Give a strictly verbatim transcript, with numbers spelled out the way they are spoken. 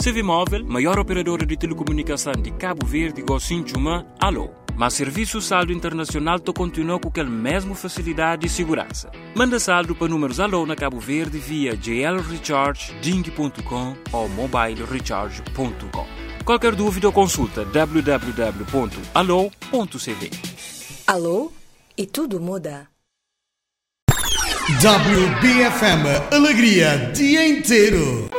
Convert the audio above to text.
C V Móvel, maior operadora de telecomunicação de Cabo Verde, Gocinchuma, Alô. Mas serviço saldo internacional to continua com aquela mesma facilidade e segurança. Manda saldo para números Alô na Cabo Verde via j l recharge ding ponto com ou mobile recharge ponto com. Qualquer dúvida ou consulta w w w ponto alô ponto c v. Alô? E tudo muda. W B F M, alegria dia inteiro.